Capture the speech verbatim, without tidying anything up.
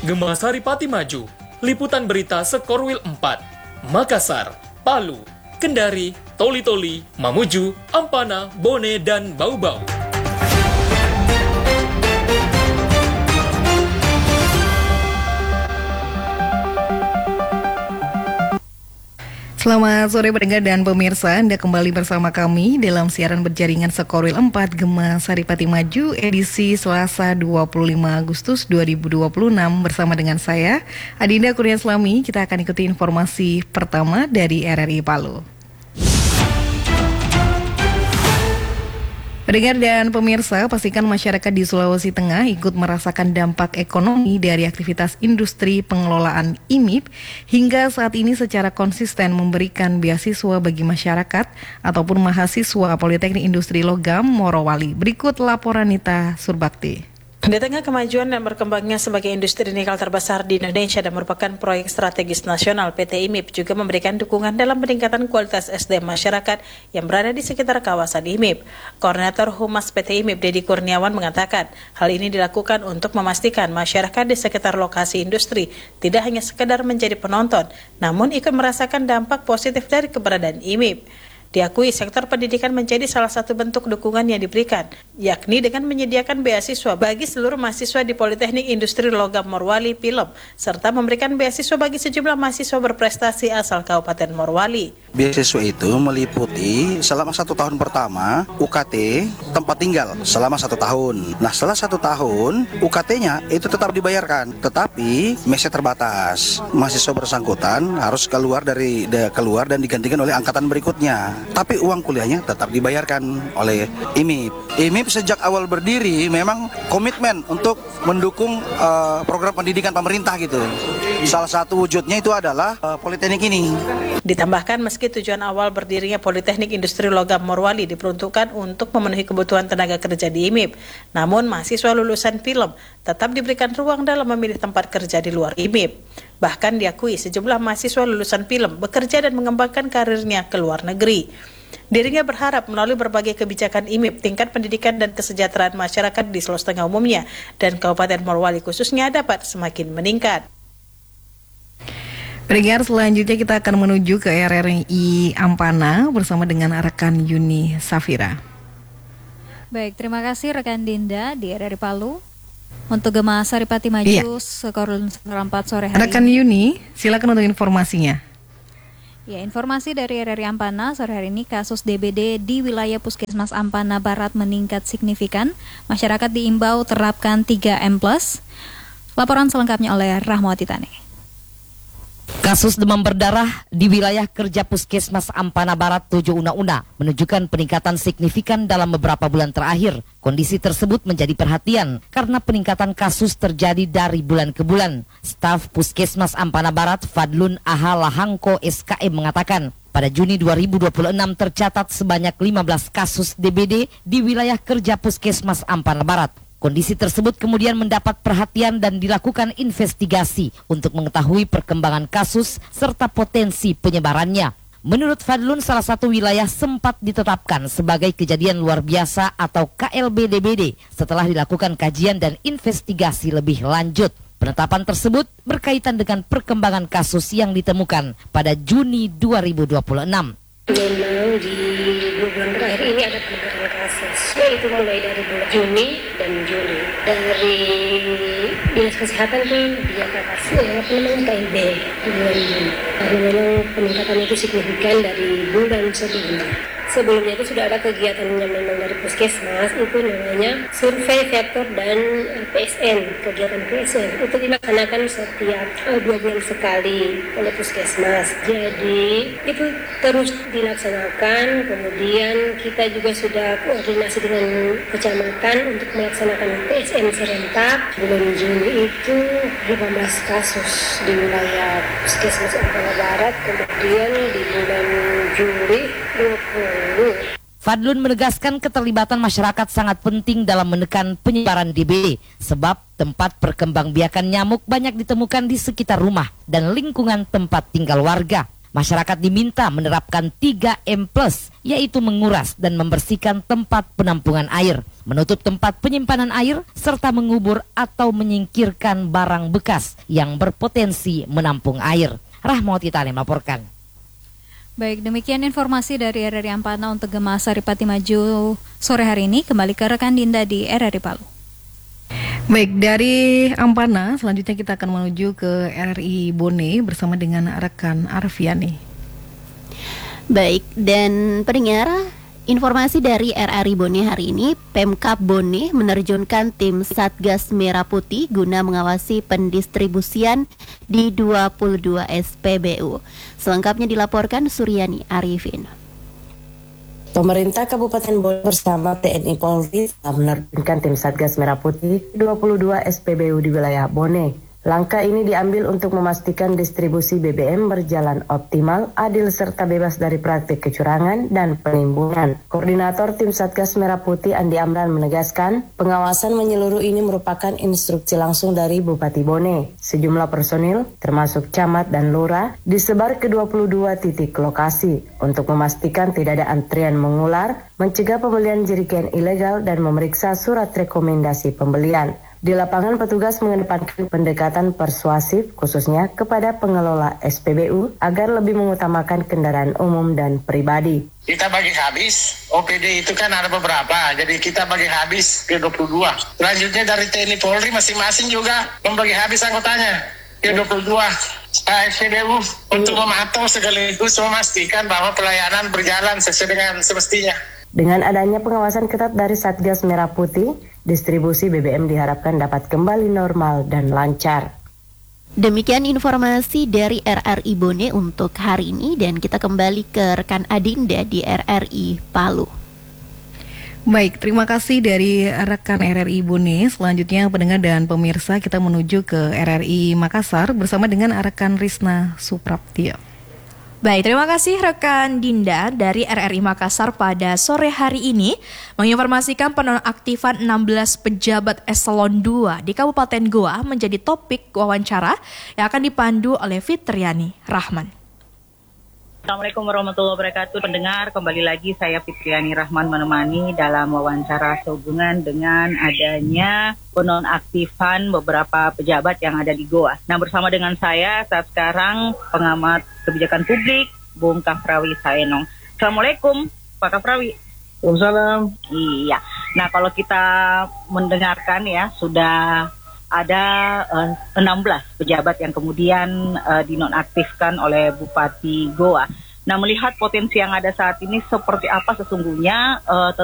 Gema Saripati Maju, Liputan Berita Sekorwil empat, Makassar, Palu, Kendari, Toli-Toli, Mamuju, Ampana, Bone, dan Bau-Bau. Selamat sore pendengar dan pemirsa, Anda kembali bersama kami dalam siaran berjaringan Sekorwil empat Gema Saripati Maju edisi Selasa dua puluh lima Agustus dua ribu dua puluh enam bersama dengan saya Adinda Kurnia Slami. Kita akan ikuti informasi pertama dari R R I Palu. Pendengar dan pemirsa, pastikan masyarakat di Sulawesi Tengah ikut merasakan dampak ekonomi dari aktivitas industri pengelolaan I M I P hingga saat ini secara konsisten memberikan beasiswa bagi masyarakat ataupun mahasiswa Politeknik Industri Logam Morowali. Berikut laporan Nita Surbakti. Di tengah kemajuan dan berkembangnya sebagai industri nikel terbesar di Indonesia dan merupakan proyek strategis nasional, P T I M I P juga memberikan dukungan dalam peningkatan kualitas S D M masyarakat yang berada di sekitar kawasan I M I P. Koordinator Humas P T I M I P, Dedi Kurniawan, mengatakan hal ini dilakukan untuk memastikan masyarakat di sekitar lokasi industri tidak hanya sekedar menjadi penonton, namun ikut merasakan dampak positif dari keberadaan I M I P. Diakui sektor pendidikan menjadi salah satu bentuk dukungan yang diberikan, yakni dengan menyediakan beasiswa bagi seluruh mahasiswa di Politeknik Industri Logam Morowali, P I L O M, serta memberikan beasiswa bagi sejumlah mahasiswa berprestasi asal Kabupaten Morowali. Beasiswa itu meliputi selama satu tahun pertama U K T tempat tinggal selama satu tahun. Nah, setelah satu tahun U K T-nya itu tetap dibayarkan, tetapi mesnya terbatas. Mahasiswa bersangkutan harus keluar dari de, keluar dan digantikan oleh angkatan berikutnya. Tapi uang kuliahnya tetap dibayarkan oleh I M I P. I M I P sejak awal berdiri memang komitmen untuk mendukung uh, program pendidikan pemerintah gitu. Salah satu wujudnya itu adalah uh, Politeknik ini. Ditambahkan meski tujuan awal berdirinya Politeknik Industri Logam Morowali diperuntukkan untuk memenuhi kebutuhan tenaga kerja di I M I P, namun mahasiswa lulusan P I L O M tetap diberikan ruang dalam memilih tempat kerja di luar I M I P. Bahkan diakui sejumlah mahasiswa lulusan P I L O M bekerja dan mengembangkan karirnya ke luar negeri. Dirinya berharap melalui berbagai kebijakan I M I P, tingkat pendidikan dan kesejahteraan masyarakat di Sulawesi Tengah umumnya dan Kabupaten Morowali khususnya dapat semakin meningkat. Pendengar, selanjutnya kita akan menuju ke R R I Ampana bersama dengan rekan Yuni Safira. Baik, terima kasih rekan Dinda di R R I Palu. Untuk Gema Saripati Maju, iya. Sekorwil empat sore hari rekan ini. Yuni, silakan untuk informasinya. Ya, informasi dari R R I Ampana sore hari ini, kasus D B D di wilayah Puskesmas Ampana Barat meningkat signifikan. Masyarakat diimbau terapkan tiga M plus. Laporan selengkapnya oleh Rahmawati Tane. Kasus demam berdarah di wilayah kerja Puskesmas Ampana Barat tujuh Una-Una menunjukkan peningkatan signifikan dalam beberapa bulan terakhir. Kondisi tersebut menjadi perhatian karena peningkatan kasus terjadi dari bulan ke bulan. Staf Puskesmas Ampana Barat Fadlun Aha Lahangko S K M mengatakan pada Juni dua ribu dua puluh enam tercatat sebanyak lima belas kasus D B D di wilayah kerja Puskesmas Ampana Barat. Kondisi tersebut kemudian mendapat perhatian dan dilakukan investigasi untuk mengetahui perkembangan kasus serta potensi penyebarannya. Menurut Fadlun, salah satu wilayah sempat ditetapkan sebagai kejadian luar biasa atau K L B D B D setelah dilakukan kajian dan investigasi lebih lanjut. Penetapan tersebut berkaitan dengan perkembangan kasus yang ditemukan pada Juni dua ribu dua puluh enam. Memang di bulan terakhir ini ada peningkatan kasus, yaitu mulai dari bulan Juni dan Juli. Dari Dinas Kesehatan pun dia kasih apa namanya K L B di bulan Juni. Karena memang peningkatan itu signifikan dari bulan sebelumnya. Sebelumnya itu sudah ada kegiatan yang memang dari Puskesmas, itu namanya survei vektor dan P S N, kegiatan P S N. Itu dilaksanakan setiap uh, dua bulan sekali oleh Puskesmas. Jadi itu terus dilaksanakan, kemudian kita juga sudah koordinasi dengan kecamatan untuk melaksanakan P S N serentak. Bulan Juni itu delapan belas kasus di wilayah Puskesmas Ampana Barat, kemudian di bulan Juli dua puluh. Fadlun menegaskan keterlibatan masyarakat sangat penting dalam menekan penyebaran D B D sebab tempat perkembangbiakan nyamuk banyak ditemukan di sekitar rumah dan lingkungan tempat tinggal warga. Masyarakat diminta menerapkan tiga M plus, yaitu menguras dan membersihkan tempat penampungan air, menutup tempat penyimpanan air, serta mengubur atau menyingkirkan barang bekas yang berpotensi menampung air. Rahmawati Tani melaporkan. Baik, demikian informasi dari R R I Ampana untuk Gemah Saripati Maju sore hari ini. Kembali ke rekan Dinda di R R I Palu. Baik, dari Ampana selanjutnya kita akan menuju ke R R I Bone bersama dengan rekan Arfiani. Baik, dan pendengar, informasi dari R R I Bone hari ini, Pemkab Bone menerjunkan tim Satgas Merah Putih guna mengawasi pendistribusian di dua puluh dua S P B U. Selengkapnya dilaporkan Suryani Arifin. Pemerintah Kabupaten Bone bersama T N I Polri telah menerjunkan tim Satgas Merah Putih dua puluh dua S P B U di wilayah Bone. Langkah ini diambil untuk memastikan distribusi B B M berjalan optimal, adil serta bebas dari praktik kecurangan dan penimbunan. Koordinator tim Satgas Merah Putih Andi Amran menegaskan, pengawasan menyeluruh ini merupakan instruksi langsung dari Bupati Bone. Sejumlah personil, termasuk camat dan lurah, disebar ke dua puluh dua titik lokasi untuk memastikan tidak ada antrian mengular, mencegah pembelian jerigen ilegal dan memeriksa surat rekomendasi pembelian. Di lapangan, petugas mengedepankan pendekatan persuasif khususnya kepada pengelola S P B U agar lebih mengutamakan kendaraan umum dan pribadi. Kita bagi habis, O P D itu kan ada beberapa, jadi kita bagi habis ke dua puluh dua. Selanjutnya dari T N I Polri masing-masing juga membagi habis anggotanya ke dua puluh dua S P B U untuk memantau sekaligus memastikan bahwa pelayanan berjalan sesuai dengan semestinya. Dengan adanya pengawasan ketat dari Satgas Merah Putih, distribusi B B M diharapkan dapat kembali normal dan lancar. Demikian informasi dari R R I Bone untuk hari ini, dan kita kembali ke rekan Adinda di R R I Palu. Baik, terima kasih dari rekan R R I Bone. Selanjutnya pendengar dan pemirsa, kita menuju ke R R I Makassar bersama dengan rekan Risna Supraptia. Baik, terima kasih rekan Dinda dari R R I Makassar pada sore hari ini menginformasikan penonaktifan enam belas pejabat eselon dua di Kabupaten Goa menjadi topik wawancara yang akan dipandu oleh Fitriani Rahman. Assalamualaikum warahmatullahi wabarakatuh. Pendengar, kembali lagi saya Fitriani Rahman menemani dalam wawancara sehubungan dengan adanya penonaktifan beberapa pejabat yang ada di Goa. Nah, bersama dengan saya saat sekarang pengamat kebijakan publik Bung Kafrawi Saenong. Assalamualaikum Pak Kafrawi. Waalaikumsalam. Iya. Nah, kalau kita mendengarkan ya sudah ada uh, enam belas pejabat yang kemudian uh, dinonaktifkan oleh Bupati Goa. Nah, melihat potensi yang ada saat ini seperti apa sesungguhnya uh,